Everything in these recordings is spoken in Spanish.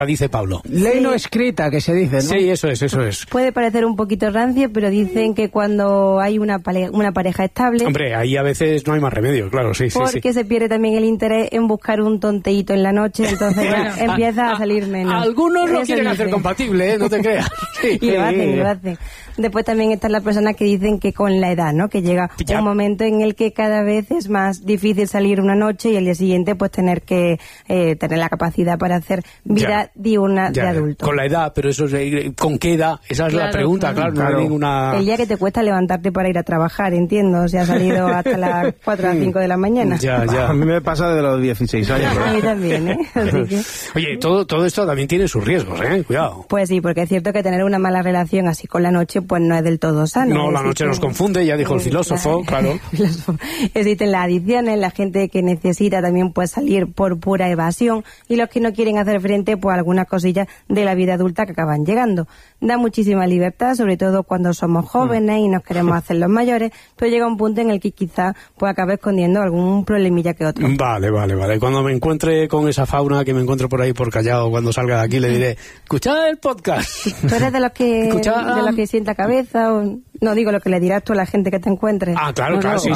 dice Pablo. Ley no escrita, que se dice, ¿no? Sí, eso es. Puede parecer un poquito rancio, pero dicen que cuando hay una pareja estable... Hombre, ahí a veces no hay más remedio, claro, sí. Porque se pierde también el interés en buscar un tonteíto en la noche, entonces ya empieza a salir menos. Algunos lo quieren hacer compatible, no te creas. Sí. Y lo hacen. Después también están las personas que dicen que con la edad, ¿no? Que llega un momento en el que cada vez es más difícil salir una noche y al día siguiente pues tener que tener la capacidad para hacer vida diurna de adulto. Con la edad, pero eso es, ¿con qué edad? Esa es la pregunta, claro. No hay ninguna... El día que te cuesta levantarte para ir a trabajar, entiendo, si has salido hasta las 4 a 5 de la mañana. Ya. A mí me pasa de los 16 años. A mí también, ¿eh? Así que... Oye, todo esto también tiene sus riesgos, Cuidado. Pues sí, porque es cierto que tener una mala relación así con la noche pues no es del todo sano. No, la noche nos confunde, ya dijo el filósofo, claro. Existen las adicciones, la gente que necesita también pues salir por pura evasión y los que no quieren hacer frente pues a algunas cosillas de la vida adulta que acaban llegando. Da muchísima libertad, sobre todo cuando somos jóvenes y nos queremos hacer los mayores, pero llega un punto en el que quizá pues acabe escondiendo algún problemilla que otro. Vale. Cuando me encuentre con esa fauna que me encuentro por ahí por Callao, cuando salga de aquí le diré, escuchad el podcast. ¿Tú eres de los que sienta cabeza o...? No, digo lo que le dirás tú a la gente que te encuentre. Ah, claro, sí.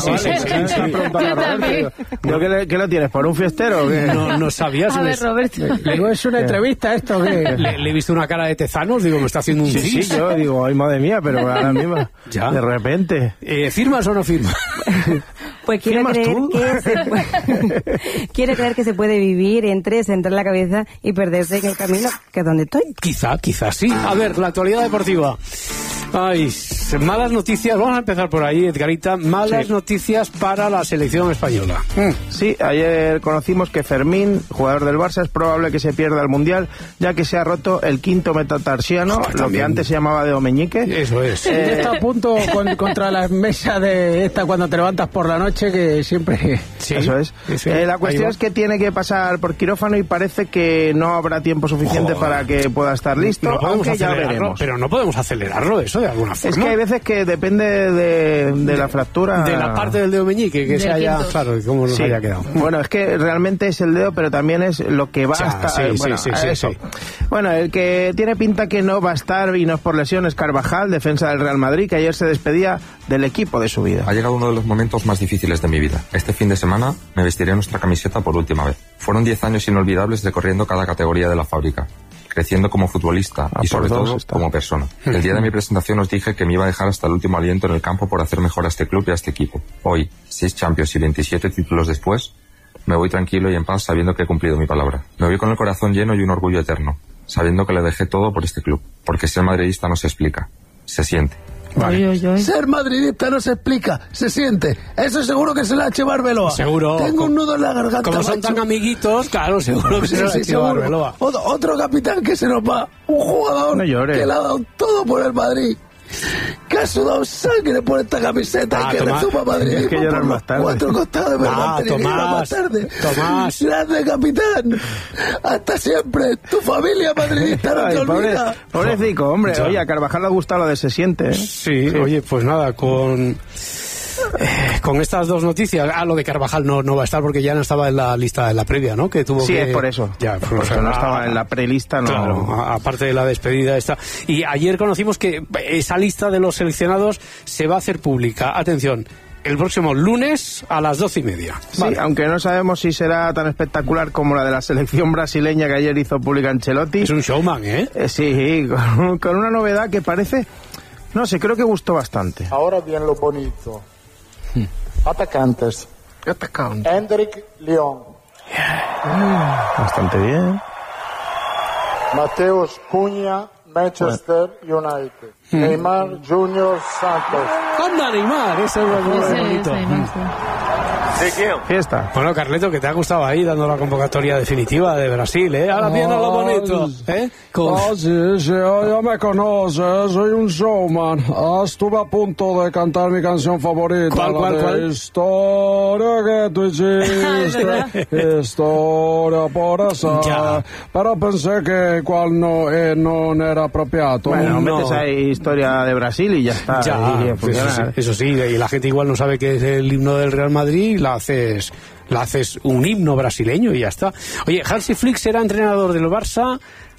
¿Qué lo tienes? ¿Por un fiestero o qué? No sabías. A ver, Roberto. Digo, ¿es una entrevista esto o qué? Le he visto una cara de tezanos, digo, me está haciendo un Sí, yo digo, ay, madre mía, pero ahora mismo, de repente. ¿Firmas o no firmas? Pues quiero creer que se puede vivir entre centrar la cabeza y perderse en el camino, que es donde estoy. Quizá sí. A ver, la actualidad deportiva. Ay, malas noticias, vamos a empezar por ahí, Edgarita, malas noticias para la selección española. Sí, ayer conocimos que Fermín, jugador del Barça, es probable que se pierda el Mundial, ya que se ha roto el quinto metatarsiano, lo que antes se llamaba dedo meñique. Eso es. Está a punto contra la mesa de esta cuando te levantas por la noche, que siempre... Sí, eso es. Sí, la cuestión es que tiene que pasar por quirófano y parece que no habrá tiempo suficiente para que pueda estar listo, aunque ya veremos. Pero no podemos acelerarlo eso de alguna forma. Es que hay veces que depende de la fractura... De la parte del dedo meñique, que se haya... Claro, cómo nos haya quedado. Bueno, es que realmente es el dedo, pero también es lo que va a estar... Sí. Bueno, el que tiene pinta que no va a estar, y no es por lesión, es Carvajal, defensa del Real Madrid, que ayer se despedía del equipo de su vida. Ha llegado uno de los momentos más difíciles de mi vida. Este fin de semana me vestiré nuestra camiseta por última vez. Fueron 10 años inolvidables recorriendo cada categoría de la fábrica, creciendo como futbolista y sobre todo como persona. El día de mi presentación os dije que me iba a dejar hasta el último aliento en el campo por hacer mejor a este club y a este equipo. Hoy, 6 Champions y 27 títulos después, me voy tranquilo y en paz sabiendo que he cumplido mi palabra. Me voy con el corazón lleno y un orgullo eterno, sabiendo que le dejé todo por este club, porque ser madridista no se explica, se siente. Vale. Ser madridista no se explica, se siente. Eso seguro que se la ha hecho Arbeloa. Seguro. Tengo un nudo en la garganta. Como son tan amiguitos, claro, seguro que se lo ha hecho Arbeloa. Otro capitán que se nos va. Un jugador que le ha dado todo por el Madrid, que ha sudado sangre por esta camiseta y que rezuma Madrid. Es que llorar más tarde. 4 costados de verdad. Más tarde. Tomás. Grande capitán. Hasta siempre. Tu familia madridista no te olvida. Pobrecito, hombre. Ya. Oye, a Carvajal le ha gustado lo de se siente. Sí, oye, pues nada, con estas dos noticias, lo de Carvajal no va a estar porque ya no estaba en la lista, en la previa, ¿no? Que tuvo es por eso. Ya, porque no estaba en la prelista, no. Claro, aparte de la despedida esta. Y ayer conocimos que esa lista de los seleccionados se va a hacer pública. Atención, el próximo lunes a las 12:30. Sí, vale. Aunque no sabemos si será tan espectacular como la de la selección brasileña que ayer hizo pública Ancelotti. Es un showman, ¿eh? Sí, con una novedad que parece... No sé, creo que gustó bastante. Ahora bien lo bonito. Atacantes. Hendrik León. Bastante bien. Mateus Cunha, Manchester United. Neymar Junior Santos. ¡Anda, Neymar! Eso es muy bonito. Fiesta. Bueno, Carleto, que te ha gustado ahí dando la convocatoria definitiva de Brasil, ¿eh? Ahora viene lo bonito, ¿eh? Sí, ya me conoces, soy un showman. Estuve a punto de cantar mi canción favorita. ¿Cuál? Historia que tú hiciste, historia por esa. Pero pensé que cual no era apropiado. Bueno, metes ahí historia de Brasil y ya está. Eso sí, y la gente igual no sabe que es el himno del Real Madrid, la haces un himno brasileño y ya está. Oye, Hansi Flick será entrenador del Barça